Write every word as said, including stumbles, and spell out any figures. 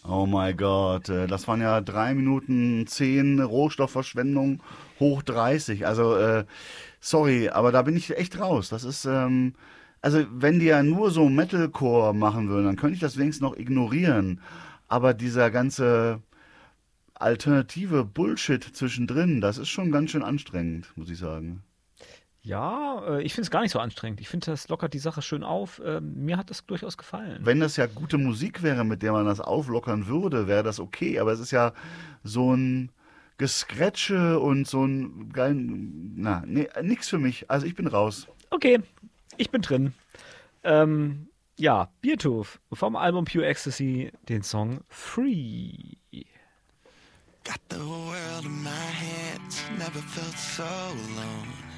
Oh mein Gott, äh, das waren ja drei Minuten zehn Rohstoffverschwendung hoch dreißig. Also, äh, sorry, aber da bin ich echt raus. Das ist, ähm, also wenn die ja nur so Metalcore machen würden, dann könnte ich das wenigstens noch ignorieren. Aber dieser ganze alternative Bullshit zwischendrin, das ist schon ganz schön anstrengend, muss ich sagen. Ja, äh, ich finde es gar nicht so anstrengend. Ich finde, das lockert die Sache schön auf. Ähm, mir hat das durchaus gefallen. Wenn das ja gute Musik wäre, mit der man das auflockern würde, wäre das okay. Aber es ist ja so ein Gescratche und so ein geilen, na, nee, nix für mich. Also ich bin raus. Okay, ich bin drin. Ähm, ja, Beertooth vom Album Pure Ecstasy, den Song Free. Got the world in my hands, never felt so alone.